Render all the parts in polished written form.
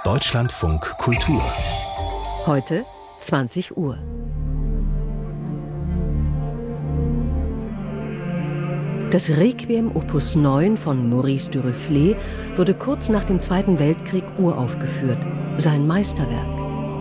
Deutschlandfunk Kultur. Heute 20 Uhr. Das Requiem Opus 9 von Maurice Duruflé wurde kurz nach dem Zweiten Weltkrieg uraufgeführt. Sein Meisterwerk.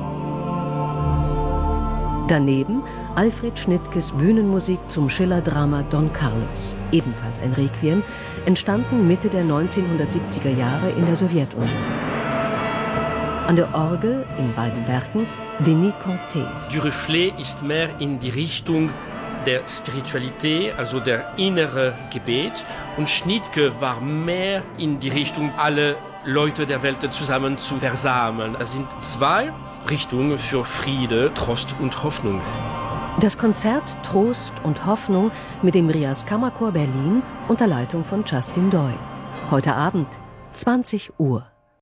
Daneben Alfred Schnittkes Bühnenmusik zum Schiller-Drama Don Carlos, ebenfalls ein Requiem, entstanden Mitte der 1970er Jahre in der Sowjetunion. An der Orgel in beiden Werken Denis Conté. Duruflé ist mehr in die Richtung der Spiritualität, also der innere Gebet, und Schnittke war mehr in die Richtung, alle Leute der Welt zusammen zu versammeln. Das sind zwei Richtungen für Friede, Trost und Hoffnung. Das Konzert Trost und Hoffnung mit dem Rias Kammerchor Berlin unter Leitung von Justin Doy. Heute Abend 20 Uhr.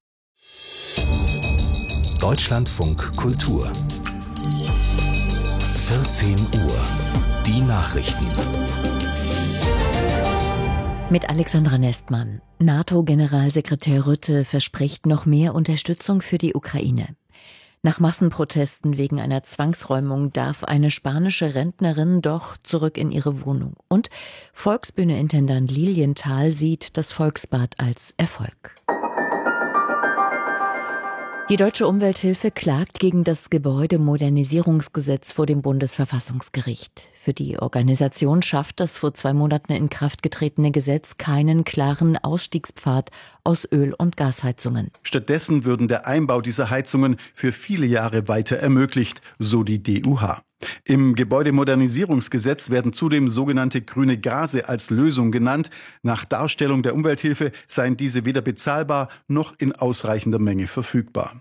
Deutschlandfunk Kultur. 14 Uhr. Die Nachrichten. Mit Alexandra Nestmann. NATO-Generalsekretär Rutte verspricht noch mehr Unterstützung für die Ukraine. Nach Massenprotesten wegen einer Zwangsräumung darf eine spanische Rentnerin doch zurück in ihre Wohnung. Und Volksbühne-Intendant Lilienthal sieht das Volksbad als Erfolg. Die Deutsche Umwelthilfe klagt gegen das Gebäudemodernisierungsgesetz vor dem Bundesverfassungsgericht. Für die Organisation schafft das vor 2 Monaten in Kraft getretene Gesetz keinen klaren Ausstiegspfad aus Öl- und Gasheizungen. Stattdessen würden der Einbau dieser Heizungen für viele Jahre weiter ermöglicht, so die DUH. Im Gebäudemodernisierungsgesetz werden zudem sogenannte grüne Gase als Lösung genannt. Nach Darstellung der Umwelthilfe seien diese weder bezahlbar noch in ausreichender Menge verfügbar.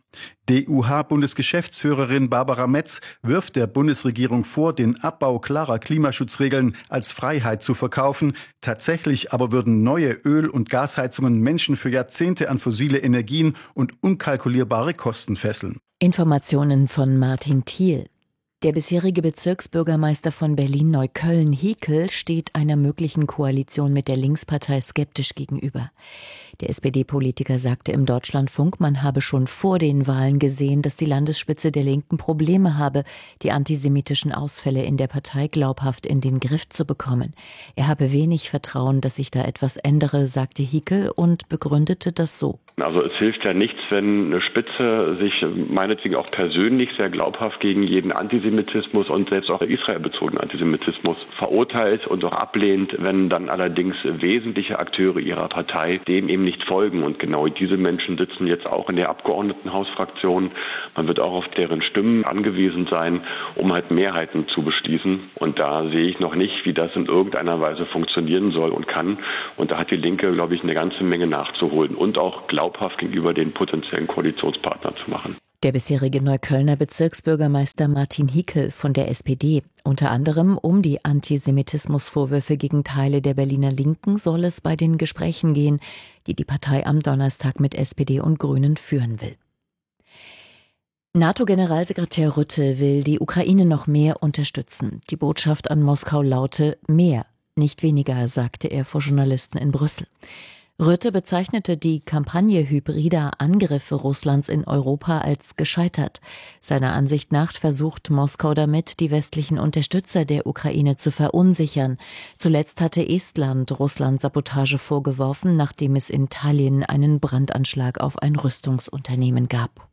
DUH-Bundesgeschäftsführerin Barbara Metz wirft der Bundesregierung vor, den Abbau klarer Klimaschutzregeln als Freiheit zu verkaufen. Tatsächlich aber würden neue Öl- und Gasheizungen Menschen für Jahrzehnte an fossile Energien und unkalkulierbare Kosten fesseln. Informationen von Martin Thiel. Der bisherige Bezirksbürgermeister von Berlin-Neukölln, Hickel, steht einer möglichen Koalition mit der Linkspartei skeptisch gegenüber. Der SPD-Politiker sagte im Deutschlandfunk, man habe schon vor den Wahlen gesehen, dass die Landesspitze der Linken Probleme habe, die antisemitischen Ausfälle in der Partei glaubhaft in den Griff zu bekommen. Er habe wenig Vertrauen, dass sich da etwas ändere, sagte Hickel und begründete das so. Also es hilft ja nichts, wenn eine Spitze sich meinetwegen auch persönlich sehr glaubhaft gegen jeden Antisemitismus und selbst auch israelbezogenen Antisemitismus verurteilt und auch ablehnt, wenn dann allerdings wesentliche Akteure ihrer Partei dem eben nicht folgen. Und genau diese Menschen sitzen jetzt auch in der Abgeordnetenhausfraktion. Man wird auch auf deren Stimmen angewiesen sein, um halt Mehrheiten zu beschließen. Und da sehe ich noch nicht, wie das in irgendeiner Weise funktionieren soll und kann. Und da hat die Linke, glaube ich, eine ganze Menge nachzuholen und auch glaubhaft gegenüber den potenziellen Koalitionspartnern zu machen. Der bisherige Neuköllner Bezirksbürgermeister Martin Hickel von der SPD. Unter anderem um die Antisemitismusvorwürfe gegen Teile der Berliner Linken soll es bei den Gesprächen gehen, die die Partei am Donnerstag mit SPD und Grünen führen will. NATO-Generalsekretär Rutte will die Ukraine noch mehr unterstützen. Die Botschaft an Moskau laute: mehr, nicht weniger, sagte er vor Journalisten in Brüssel. Rutte bezeichnete die Kampagne hybrider Angriffe Russlands in Europa als gescheitert. Seiner Ansicht nach versucht Moskau damit, die westlichen Unterstützer der Ukraine zu verunsichern. Zuletzt hatte Estland Russland Sabotage vorgeworfen, nachdem es in Tallinn einen Brandanschlag auf ein Rüstungsunternehmen gab.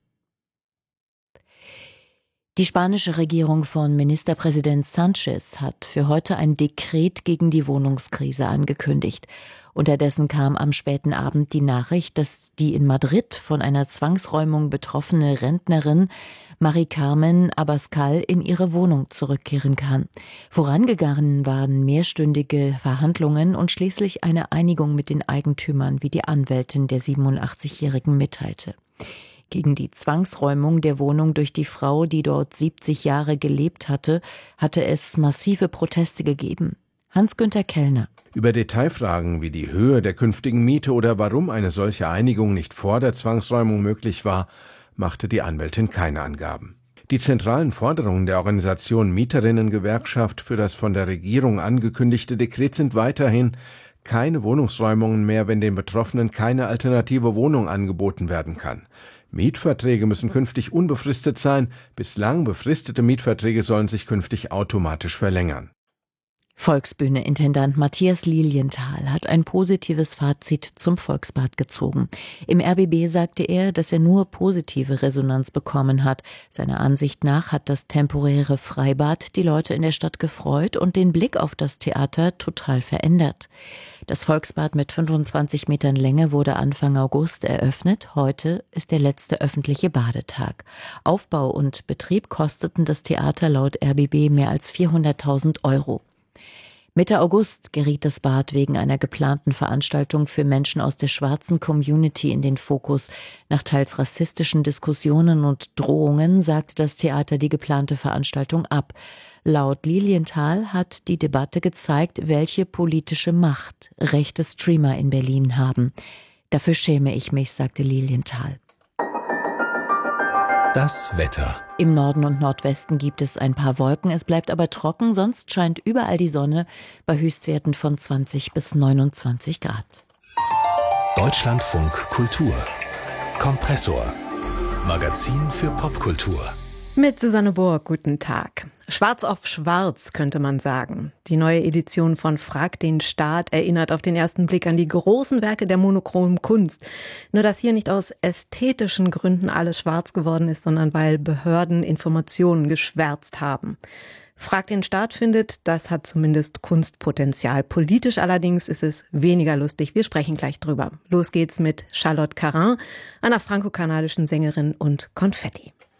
Die spanische Regierung von Ministerpräsident Sánchez hat für heute ein Dekret gegen die Wohnungskrise angekündigt. Unterdessen kam am späten Abend die Nachricht, dass die in Madrid von einer Zwangsräumung betroffene Rentnerin Mari Carmen Abascal in ihre Wohnung zurückkehren kann. Vorangegangen waren mehrstündige Verhandlungen und schließlich eine Einigung mit den Eigentümern, wie die Anwältin der 87-Jährigen mitteilte. Gegen die Zwangsräumung der Wohnung durch die Frau, die dort 70 Jahre gelebt hatte, hatte es massive Proteste gegeben. Hans-Günther Kellner. Über Detailfragen wie die Höhe der künftigen Miete oder warum eine solche Einigung nicht vor der Zwangsräumung möglich war, machte die Anwältin keine Angaben. Die zentralen Forderungen der Organisation Mieterinnengewerkschaft für das von der Regierung angekündigte Dekret sind weiterhin keine Wohnungsräumungen mehr, wenn den Betroffenen keine alternative Wohnung angeboten werden kann. Mietverträge müssen künftig unbefristet sein. Bislang befristete Mietverträge sollen sich künftig automatisch verlängern. Volksbühne-Intendant Matthias Lilienthal hat ein positives Fazit zum Volksbad gezogen. Im RBB sagte er, dass er nur positive Resonanz bekommen hat. Seiner Ansicht nach hat das temporäre Freibad die Leute in der Stadt gefreut und den Blick auf das Theater total verändert. Das Volksbad mit 25 Metern Länge wurde Anfang August eröffnet. Heute ist der letzte öffentliche Badetag. Aufbau und Betrieb kosteten das Theater laut RBB mehr als 400.000 €. Mitte August geriet das Bad wegen einer geplanten Veranstaltung für Menschen aus der schwarzen Community in den Fokus. Nach teils rassistischen Diskussionen und Drohungen sagte das Theater die geplante Veranstaltung ab. Laut Lilienthal hat die Debatte gezeigt, welche politische Macht rechte Streamer in Berlin haben. Dafür schäme ich mich, sagte Lilienthal. Das Wetter. Im Norden und Nordwesten gibt es ein paar Wolken, es bleibt aber trocken, sonst scheint überall die Sonne bei Höchstwerten von 20 bis 29 Grad. Deutschlandfunk Kultur. Kompressor. Magazin für Popkultur. Mit Susanne Bohr, guten Tag. Schwarz auf schwarz, könnte man sagen. Die neue Edition von Frag den Staat erinnert auf den ersten Blick an die großen Werke der monochromen Kunst. Nur dass hier nicht aus ästhetischen Gründen alles schwarz geworden ist, sondern weil Behörden Informationen geschwärzt haben. Frag den Staat findet, das hat zumindest Kunstpotenzial. Politisch allerdings ist es weniger lustig. Wir sprechen gleich drüber. Los geht's mit Charlotte Carin, einer franko-kanadischen Sängerin und Konfetti.